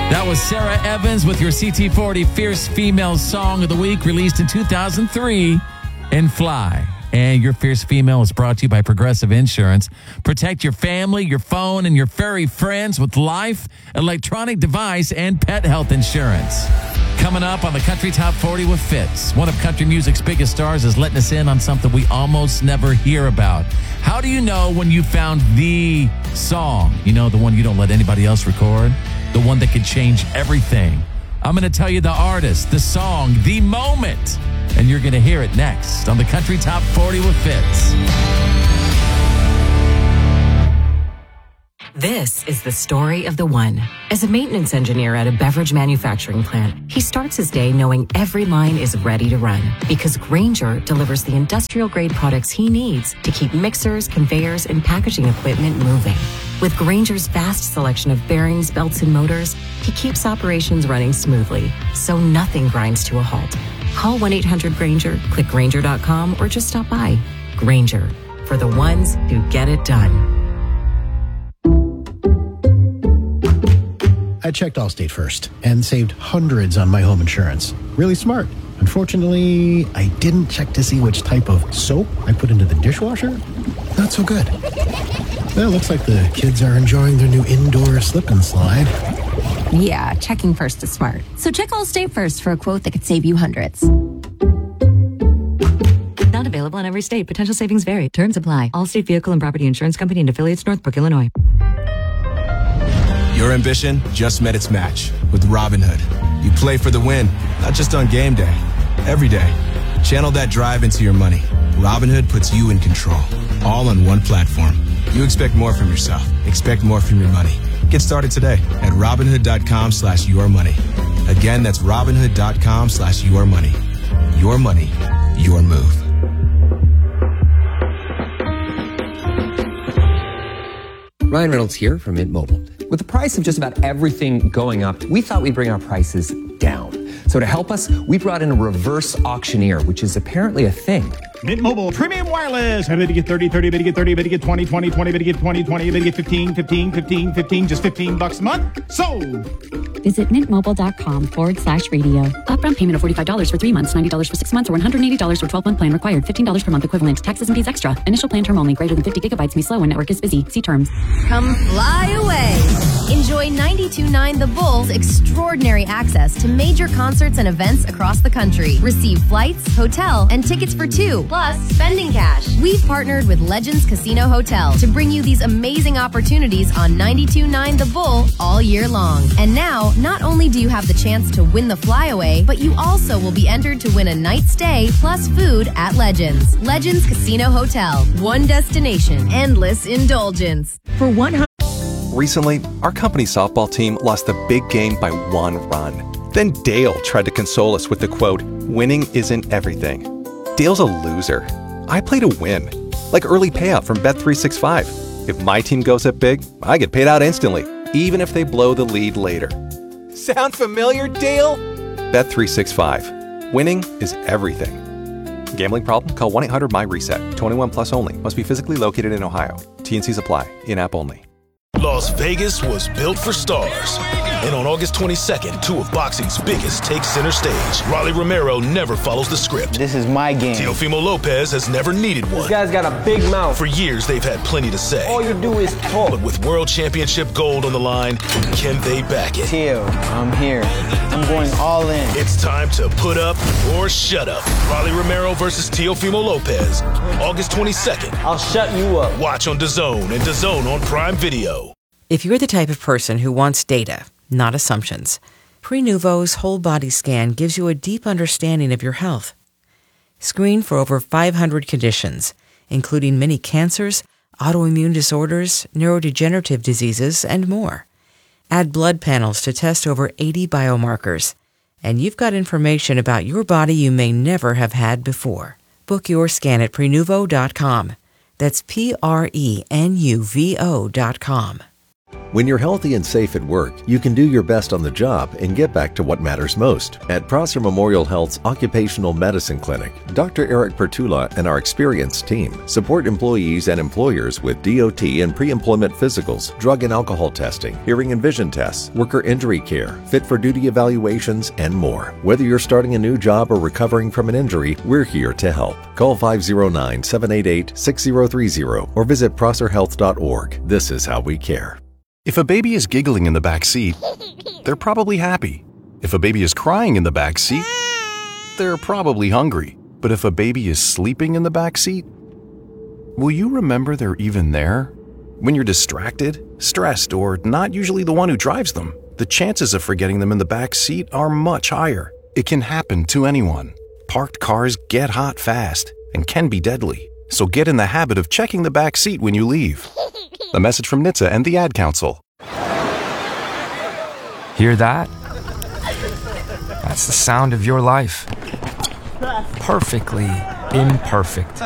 That was Sarah Evans with your CT40 Fierce Female Song of the Week, released in 2003 in Fly. And your Fierce Female is brought to you by Progressive Insurance. Protect your family, your phone, and your furry friends with life, electronic device, and pet health insurance. Coming up on the Country Top 40 with Fitz. One of country music's biggest stars is letting us in on something we almost never hear about. How do you know when you found the song? You know, the one you don't let anybody else record? The one that could change everything. I'm going to tell you the artist, the song, the moment. And you're going to hear it next on the Country Top 40 with Fitz. This is the story of the one. As a maintenance engineer at a beverage manufacturing plant, he starts his day knowing every line is ready to run because Grainger delivers the industrial-grade products he needs to keep mixers, conveyors, and packaging equipment moving. With Grainger's vast selection of bearings, belts, and motors, he keeps operations running smoothly, so nothing grinds to a halt. Call 1-800-GRAINGER, click Grainger.com, or just stop by. Grainger, for the ones who get it done. I checked Allstate first and saved hundreds on my home insurance. Really smart. Unfortunately, I didn't check to see which type of soap I put into the dishwasher. Not so good. Well, looks like the kids are enjoying their new indoor slip and slide. Yeah, checking first is smart. So check Allstate first for a quote that could save you hundreds. Not available in every state. Potential savings vary. Terms apply. Allstate Vehicle and Property Insurance Company and affiliates, Northbrook, Illinois. Your ambition just met its match with Robinhood. You play for the win, not just on game day, every day. Channel that drive into your money. Robinhood puts you in control, all on one platform. You expect more from yourself. Expect more from your money. Get started today at Robinhood.com/yourmoney. Again, that's Robinhood.com/yourmoney. Your money, your move. Ryan Reynolds here from Mint Mobile. With the price of just about everything going up, we thought we'd bring our prices down. So to help us, we brought in a reverse auctioneer, which is apparently a thing. Mint Mobile Premium Wireless. How did you get 30, 30, bid you get 30, bid you get 20, 20, 20, bid you get 20, 20, bid you get 15, 15, 15, 15, just $15 a month? Sold! Visit mintmobile.com/radio. Upfront payment of $45 for 3 months, $90 for 6 months, or $180 for 12-month plan required. $15 per month equivalent. Taxes and fees extra. Initial plan term only. Greater than 50 gigabytes may slow when network is busy. See terms. Come fly away. Enjoy 92.9 The Bull's extraordinary access to major concerts and events across the country. Receive flights, hotel, and tickets for two, plus spending cash. We've partnered with Legends Casino Hotel to bring you these amazing opportunities on 92.9 The Bull all year long. And now, not only do you have the chance to win the flyaway, but you also will be entered to win a night stay plus food at Legends. Legends Casino Hotel. One destination, endless indulgence. For 100. Recently, our company's softball team lost the big game by 1 run. Then Dale tried to console us with the quote, "Winning isn't everything." Dale's a loser. I play to win. Like early payout from Bet365. If my team goes up big, I get paid out instantly, even if they blow the lead later. Sound familiar, Dale? Bet365. Winning is everything. Gambling problem? Call 1-800-MY-RESET. 21 plus only. Must be physically located in Ohio. T&Cs apply. In-app only. Las Vegas was built for stars. And on August 22nd, 2 of boxing's biggest take center stage. Rolly Romero never follows the script. This is my game. Teofimo Lopez has never needed one. This guy's got a big mouth. For years, they've had plenty to say. All you do is talk. But with World Championship gold on the line, can they back it? Teo, I'm here. I'm going all in. It's time to put up or shut up. Rolly Romero versus Teofimo Lopez. August 22nd. I'll shut you up. Watch on DAZN and DAZN on Prime Video. If you're the type of person who wants data, not assumptions, Prenuvo's whole body scan gives you a deep understanding of your health. Screen for over 500 conditions, including many cancers, autoimmune disorders, neurodegenerative diseases, and more. Add blood panels to test over 80 biomarkers, and you've got information about your body you may never have had before. Book your scan at Prenuvo.com. That's Prenuvo.com. When you're healthy and safe at work, you can do your best on the job and get back to what matters most. At Prosser Memorial Health's Occupational Medicine Clinic, Dr. Eric Pertula and our experienced team support employees and employers with DOT and pre-employment physicals, drug and alcohol testing, hearing and vision tests, worker injury care, fit-for-duty evaluations, and more. Whether you're starting a new job or recovering from an injury, we're here to help. Call 509-788-6030 or visit prosserhealth.org. This is how we care. If a baby is giggling in the back seat, they're probably happy. If a baby is crying in the back seat, they're probably hungry. But if a baby is sleeping in the back seat, will you remember they're even there? When you're distracted, stressed, or not usually the one who drives them, the chances of forgetting them in the back seat are much higher. It can happen to anyone. Parked cars get hot fast and can be deadly. So get in the habit of checking the back seat when you leave. A message from NHTSA and the Ad Council. Hear that? That's the sound of your life. Perfectly imperfect.